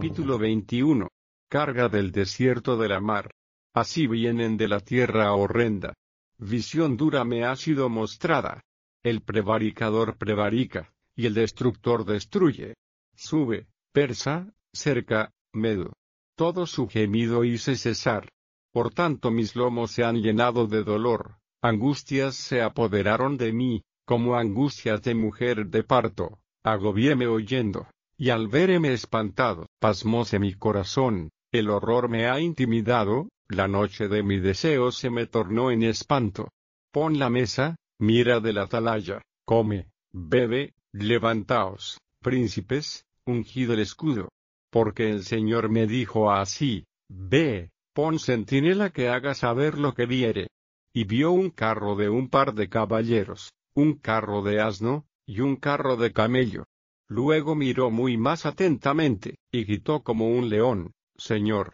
Capítulo 21. Carga del desierto de la mar. Así vienen de la tierra horrenda. Visión dura me ha sido mostrada. El prevaricador prevarica, y el destructor destruye. Sube, persa, cerca, medo. Todo su gemido hice cesar. Por tanto mis lomos se han llenado de dolor, angustias se apoderaron de mí, como angustias de mujer de parto, agobiéme oyendo. Y al verme espantado, pasmóse mi corazón, el horror me ha intimidado, la noche de mi deseo se me tornó en espanto. Pon la mesa, mira de la atalaya, come, bebe, levantaos, príncipes, ungid el escudo. Porque el Señor me dijo así, ve, pon centinela que haga saber lo que viere. Y vio un carro de un par de caballeros, un carro de asno, y un carro de camello. Luego miró muy más atentamente, y gritó como un león, Señor,